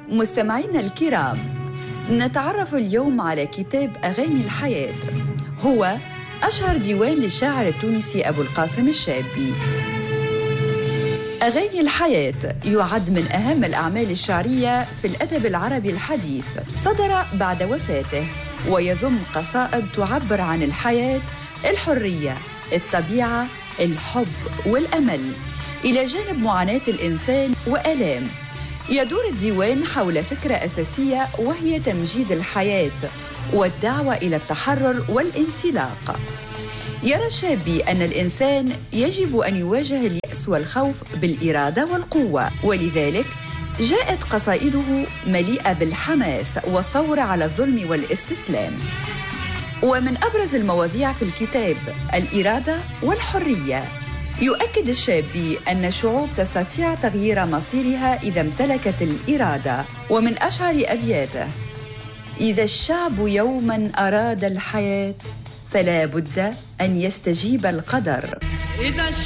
مستمعينا الكرام، نتعرف اليوم على كتاب أغاني الحياة، هو أشهر ديوان للشاعر التونسي أبو القاسم الشابي. أغاني الحياة يعد من أهم الأعمال الشعرية في الأدب العربي الحديث، صدر بعد وفاته ويضم قصائد تعبر عن الحياة، الحرية، الطبيعة، الحب والأمل، إلى جانب معاناة الإنسان وآلام. يدور الديوان حول فكرة أساسية وهي تمجيد الحياة والدعوة إلى التحرر والانطلاق. يرى الشابي أن الإنسان يجب أن يواجه اليأس والخوف بالإرادة والقوة، ولذلك جاءت قصائده مليئة بالحماس والثورة على الظلم والاستسلام. ومن أبرز المواضيع في الكتاب الإرادة والحرية. يؤكد الشابي أن الشعوب تستطيع تغيير مصيرها إذا امتلكت الإرادة، ومن أشهر أبياته: إذا الشعب يوماً أراد الحياة فلا بد أن يستجيب القدر.